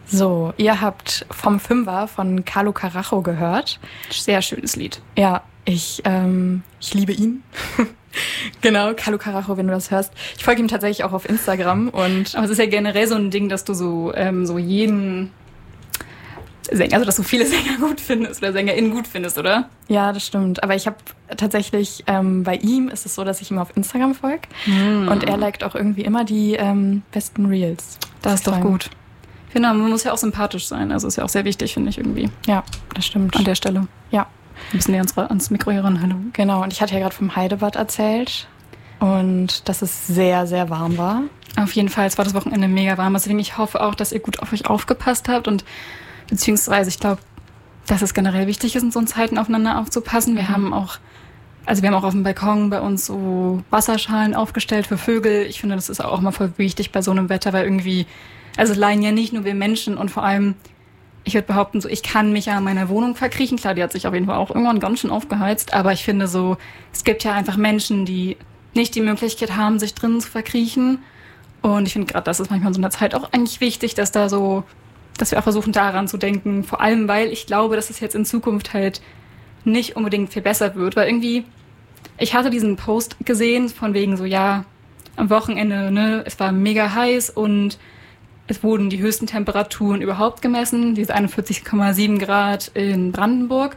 So, ihr habt vom Fünfer von Carlo Carajo gehört. Sehr schönes Lied. Ja, ich liebe ihn. Genau, Carlo Carajo, wenn du das hörst. Ich folge ihm tatsächlich auch auf Instagram. Aber es ist ja generell so ein Ding, dass du so jeden Sänger, also dass du viele Sänger gut findest oder SängerInnen gut findest, oder? Ja, das stimmt. Aber ich habe tatsächlich, bei ihm ist es so, dass ich ihm auf Instagram folge. Und er liked auch irgendwie immer die besten Reels. Das ist doch gut. Ich finde, man muss ja auch sympathisch sein. Also ist ja auch sehr wichtig, finde ich irgendwie. Ja, das stimmt. An der Stelle. Ja. Ein bisschen näher ans Mikro hier ran. Hallo. Genau, und ich hatte ja gerade vom Heidebad erzählt. Und dass es sehr, sehr warm war. Auf jeden Fall, es war das Wochenende mega warm. Deswegen, ich hoffe auch, dass ihr gut auf euch aufgepasst habt. Und beziehungsweise, ich glaube, dass es generell wichtig ist, in so Zeiten aufeinander aufzupassen. Wir haben auch auf dem Balkon bei uns so Wasserschalen aufgestellt für Vögel. Ich finde, das ist auch mal voll wichtig bei so einem Wetter, weil irgendwie, also leiden ja nicht nur wir Menschen und vor allem, ich würde behaupten, so ich kann mich ja in meiner Wohnung verkriechen. Klar, die hat sich auf jeden Fall auch irgendwann ganz schön aufgeheizt, aber ich finde so, es gibt ja einfach Menschen, die nicht die Möglichkeit haben, sich drinnen zu verkriechen. Und ich finde gerade, das ist manchmal in so einer Zeit auch eigentlich wichtig, dass wir auch versuchen, daran zu denken. Vor allem, weil ich glaube, dass es jetzt in Zukunft halt nicht unbedingt viel besser wird. Weil irgendwie, ich hatte diesen Post gesehen, von wegen so, ja, am Wochenende, ne, es war mega heiß und es wurden die höchsten Temperaturen überhaupt gemessen, diese 41,7 Grad in Brandenburg.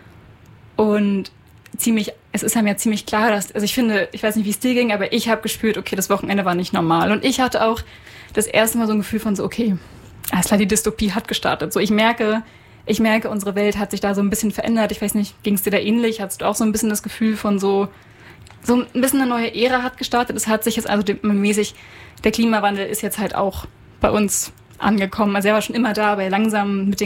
Und es ist einem ja ziemlich klar, also ich finde, ich weiß nicht, wie es dir ging, aber ich habe gespürt, okay, das Wochenende war nicht normal. Und ich hatte auch das erste Mal so ein Gefühl von so, okay, alles klar, die Dystopie hat gestartet. So, ich merke, unsere Welt hat sich da so ein bisschen verändert. Ich weiß nicht, ging es dir da ähnlich? Hattest du auch so ein bisschen das Gefühl von so ein bisschen eine neue Ära hat gestartet? Es hat sich jetzt also mäßig, der Klimawandel ist jetzt halt auch bei uns angekommen. Also er war schon immer da, aber langsam mit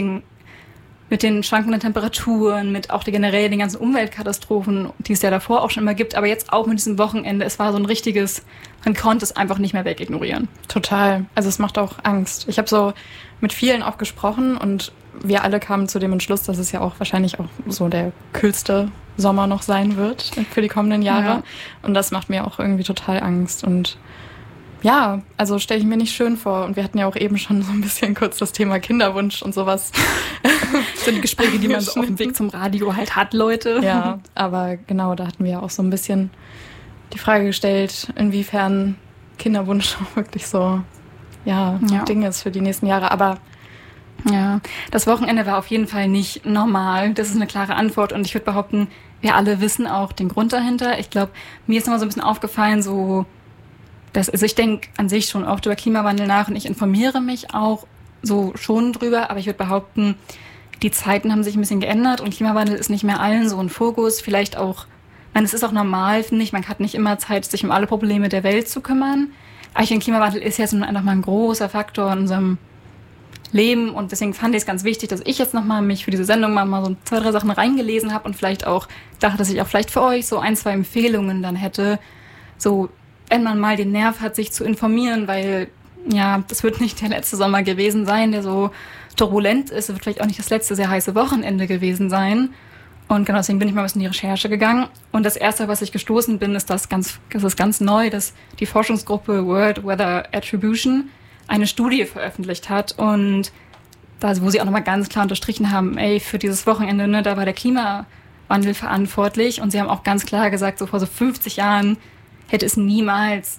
den schwankenden Temperaturen, mit auch generell den ganzen Umweltkatastrophen, die es ja davor auch schon immer gibt, aber jetzt auch mit diesem Wochenende, es war so ein richtiges, man konnte es einfach nicht mehr wegignorieren. Total. Also es macht auch Angst. Ich habe so mit vielen auch gesprochen und wir alle kamen zu dem Entschluss, dass es ja auch wahrscheinlich auch so der kühlste Sommer noch sein wird für die kommenden Jahre. Ja. Und das macht mir auch irgendwie total Angst. Und ja, also stelle ich mir nicht schön vor. Und wir hatten ja auch eben schon so ein bisschen kurz das Thema Kinderwunsch und sowas. Das sind Gespräche, die man so auf dem Weg zum Radio halt hat, Leute. Ja, aber genau, da hatten wir ja auch so ein bisschen die Frage gestellt, inwiefern Kinderwunsch auch wirklich so ein Ding ist für die nächsten Jahre. Aber ja, das Wochenende war auf jeden Fall nicht normal. Das ist eine klare Antwort. Und ich würde behaupten, wir alle wissen auch den Grund dahinter. Ich glaube, mir ist nochmal so ein bisschen aufgefallen, also ich denke an sich schon auch über Klimawandel nach und ich informiere mich auch so schon drüber, aber ich würde behaupten, die Zeiten haben sich ein bisschen geändert und Klimawandel ist nicht mehr allen so ein Fokus. Vielleicht auch, es ist auch normal, finde ich, man hat nicht immer Zeit, sich um alle Probleme der Welt zu kümmern. Aber ich finde, Klimawandel ist jetzt einfach mal ein großer Faktor in unserem Leben und deswegen fand ich es ganz wichtig, dass ich jetzt nochmal mich für diese Sendung mal so 2, 3 Sachen reingelesen habe und vielleicht auch dachte, dass ich auch vielleicht für euch so 1, 2 Empfehlungen dann hätte, so wenn man mal den Nerv hat, sich zu informieren, weil ja, das wird nicht der letzte Sommer gewesen sein, der so turbulent ist. Es wird vielleicht auch nicht das letzte sehr heiße Wochenende gewesen sein. Und genau deswegen bin ich mal ein bisschen in die Recherche gegangen. Und das Erste, was ich gestoßen bin, ist das ist ganz neu, dass die Forschungsgruppe World Weather Attribution eine Studie veröffentlicht hat. Und da, wo sie auch nochmal ganz klar unterstrichen haben, für dieses Wochenende, ne, da war der Klimawandel verantwortlich. Und sie haben auch ganz klar gesagt, so vor so 50 Jahren hätte es niemals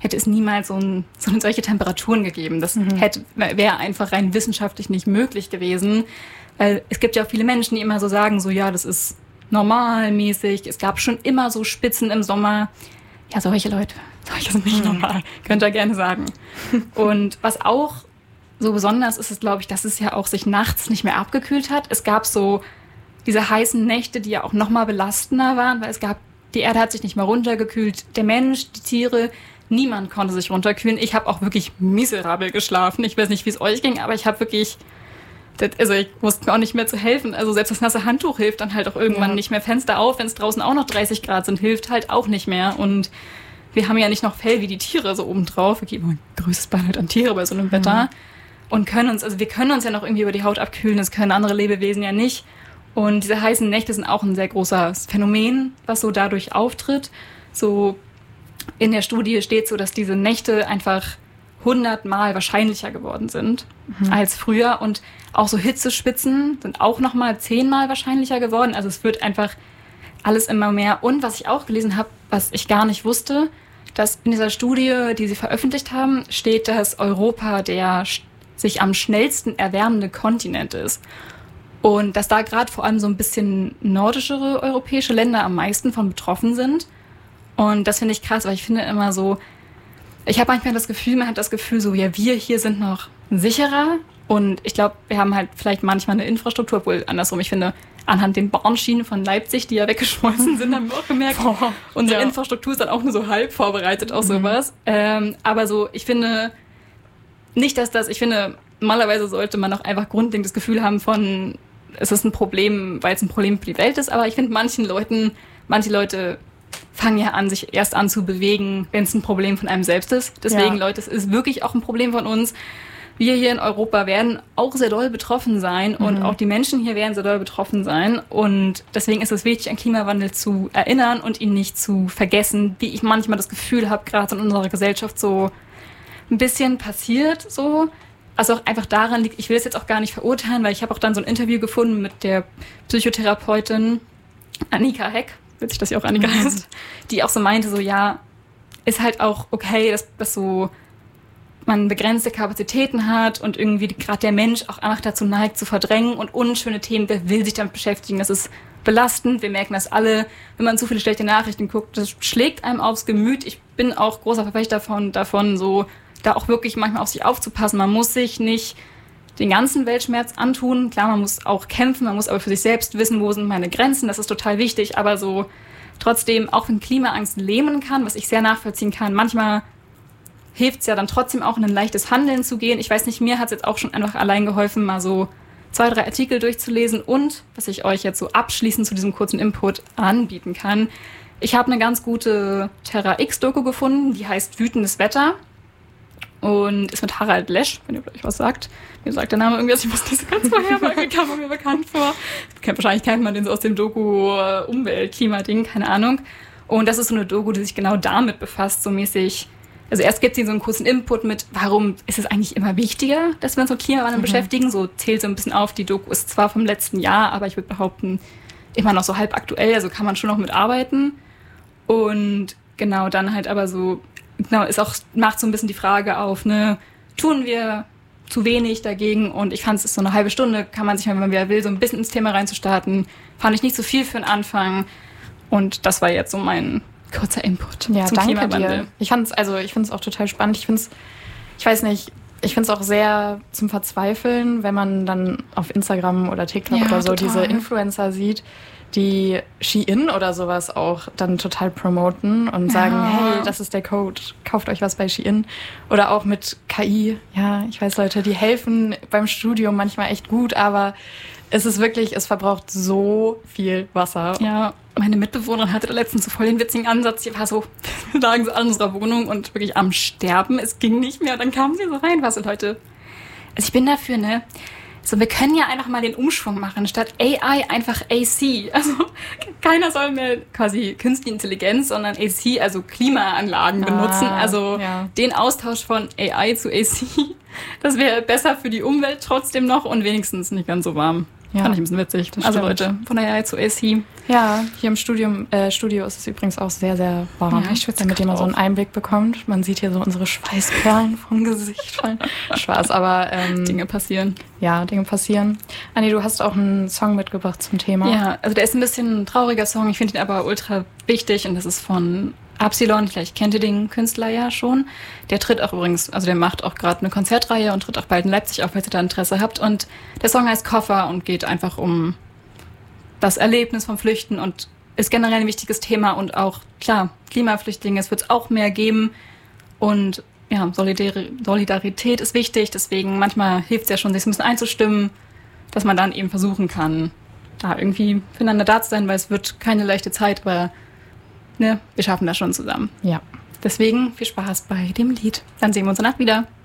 solche Temperaturen gegeben. Das wäre einfach rein wissenschaftlich nicht möglich gewesen. Weil es gibt ja auch viele Menschen, die immer so sagen, so ja, das ist normalmäßig. Es gab schon immer so Spitzen im Sommer. Ja, solche Leute, solche sind nicht normal. Könnt ihr gerne sagen. Und was auch so besonders ist, glaube ich, dass es ja auch sich nachts nicht mehr abgekühlt hat. Es gab so diese heißen Nächte, die ja auch nochmal belastender waren, weil die Erde hat sich nicht mehr runtergekühlt. Der Mensch, die Tiere, niemand konnte sich runterkühlen. Ich habe auch wirklich miserabel geschlafen. Ich weiß nicht, wie es euch ging, aber ich habe wirklich, ich wusste mir auch nicht mehr zu helfen. Also selbst das nasse Handtuch hilft dann halt auch irgendwann nicht mehr. Fenster auf, wenn es draußen auch noch 30 Grad sind, hilft halt auch nicht mehr. Und wir haben ja nicht noch Fell wie die Tiere so obendrauf. Wir geben ein größtes Beileid an Tiere bei so einem Wetter. Und wir können uns ja noch irgendwie über die Haut abkühlen. Das können andere Lebewesen ja nicht. Und diese heißen Nächte sind auch ein sehr großes Phänomen, was so dadurch auftritt. So in der Studie steht so, dass diese Nächte einfach 100-mal wahrscheinlicher geworden sind als früher. Und auch so Hitzespitzen sind auch nochmal 10-mal wahrscheinlicher geworden. Also es wird einfach alles immer mehr. Und was ich auch gelesen habe, was ich gar nicht wusste, dass in dieser Studie, die sie veröffentlicht haben, steht, dass Europa der sich am schnellsten erwärmende Kontinent ist. Und dass da gerade vor allem so ein bisschen nordischere europäische Länder am meisten von betroffen sind. Und das finde ich krass, weil ich finde immer so, ich habe manchmal das Gefühl, man hat das Gefühl so, ja, wir hier sind noch sicherer. Und ich glaube, wir haben halt vielleicht manchmal eine Infrastruktur, obwohl andersrum, ich finde, anhand den Bahnschienen von Leipzig, die ja weggeschmolzen sind, haben wir auch gemerkt, unsere Infrastruktur ist dann auch nur so halb vorbereitet auf sowas. Aber so, ich finde nicht, ich finde, normalerweise sollte man auch einfach grundlegend das Gefühl haben von, es ist ein Problem, weil es ein Problem für die Welt ist, aber ich finde manche Leute fangen ja an, sich erst an zu bewegen, wenn es ein Problem von einem selbst ist. Deswegen, Leute, es ist wirklich auch ein Problem von uns. Wir hier in Europa werden auch sehr doll betroffen sein und auch die Menschen hier werden sehr doll betroffen sein. Und deswegen ist es wichtig, an Klimawandel zu erinnern und ihn nicht zu vergessen, wie ich manchmal das Gefühl habe, gerade in unserer Gesellschaft so ein bisschen passiert so. Also auch einfach daran liegt, ich will es jetzt auch gar nicht verurteilen, weil ich habe auch dann so ein Interview gefunden mit der Psychotherapeutin Annika Heck, witzig, dass sie auch Annika heißt, die auch so meinte, so ja, ist halt auch okay, dass so man begrenzte Kapazitäten hat und irgendwie gerade der Mensch auch einfach dazu neigt, zu verdrängen und unschöne Themen, wer will sich damit beschäftigen, das ist belastend, wir merken das alle, wenn man zu viele schlechte Nachrichten guckt, das schlägt einem aufs Gemüt. Ich bin auch großer Verfechter davon so da auch wirklich manchmal auf sich aufzupassen. Man muss sich nicht den ganzen Weltschmerz antun. Klar, man muss auch kämpfen, man muss aber für sich selbst wissen, wo sind meine Grenzen, das ist total wichtig, aber so trotzdem, auch wenn Klimaangst lähmen kann, was ich sehr nachvollziehen kann, manchmal hilft es ja dann trotzdem auch, in ein leichtes Handeln zu gehen. Ich weiß nicht, mir hat es jetzt auch schon einfach allein geholfen, mal so 2, 3 Artikel durchzulesen und, was ich euch jetzt so abschließend zu diesem kurzen Input anbieten kann, ich habe eine ganz gute Terra-X-Doku gefunden, die heißt Wütendes Wetter und ist mit Harald Lesch, wenn ihr euch was sagt. Mir sagt der Name irgendwie, ich wusste nicht so ganz woher, weil mir kam mir bekannt vor. Wahrscheinlich kennt man den so aus dem Doku Umwelt-Klima-Ding, keine Ahnung. Und das ist so eine Doku, die sich genau damit befasst, so mäßig. Also erst gibt sie so einen kurzen Input mit, warum ist es eigentlich immer wichtiger, dass wir uns mit Klimawandel beschäftigen. So zählt so ein bisschen auf, die Doku ist zwar vom letzten Jahr, aber ich würde behaupten, immer noch so halb aktuell, also kann man schon noch mitarbeiten. Und genau, dann halt aber so, genau, macht so ein bisschen die Frage auf, ne, tun wir zu wenig dagegen? Und ich fand, es ist so eine halbe Stunde, kann man sich mal, wenn man wieder will, so ein bisschen ins Thema reinzustarten. Fand ich nicht so viel für den Anfang. Und das war jetzt so mein kurzer Input zum danke Klimawandel. Dir. Ich finde es auch total spannend. Ich finde es auch sehr zum Verzweifeln, wenn man dann auf Instagram oder TikTok oder so diese Influencer sieht, die Shein oder sowas auch dann total promoten und sagen, hey, das ist der Code, kauft euch was bei Shein. Oder auch mit KI. Ja, ich weiß, Leute, die helfen beim Studium manchmal echt gut, aber es ist wirklich, es verbraucht so viel Wasser. Ja, meine Mitbewohnerin hatte da letztens so voll den witzigen Ansatz. Die war so, wir lagen so an unserer Wohnung und wirklich am Sterben. Es ging nicht mehr. Und dann kamen sie so rein. Was sind Leute? Also ich bin dafür, ne? So, wir können ja einfach mal den Umschwung machen. Statt AI einfach AC. Also keiner soll mehr quasi künstliche Intelligenz, sondern AC, also Klimaanlagen benutzen. Also den Austausch von AI zu AC. Das wäre besser für die Umwelt trotzdem noch und wenigstens nicht ganz so warm. Ja. Fand ich ein bisschen witzig. Also Leute, von AI zu AC. Ja, hier im Studio ist es übrigens auch sehr, sehr warm. Ja, ich damit ihr mal so einen Einblick bekommt. Man sieht hier so unsere Schweißperlen vom Gesicht fallen. Spaß, aber Dinge passieren. Ja, Dinge passieren. Anni, du hast auch einen Song mitgebracht zum Thema. Ja, also der ist ein bisschen ein trauriger Song. Ich finde ihn aber ultra wichtig und das ist von Absilon, vielleicht kennt ihr den Künstler ja schon. Der tritt auch übrigens, also der macht auch gerade eine Konzertreihe und tritt auch bald in Leipzig auf, falls ihr da Interesse habt. Und der Song heißt Koffer und geht einfach um das Erlebnis vom Flüchten und ist generell ein wichtiges Thema und auch, klar, Klimaflüchtlinge, es wird es auch mehr geben. Und ja, Solidarität ist wichtig, deswegen manchmal hilft es ja schon, sich ein bisschen einzustimmen, dass man dann eben versuchen kann, da irgendwie füreinander da zu sein, weil es wird keine leichte Zeit, aber ne, wir schaffen das schon zusammen. Ja. Deswegen viel Spaß bei dem Lied. Dann sehen wir uns danach wieder.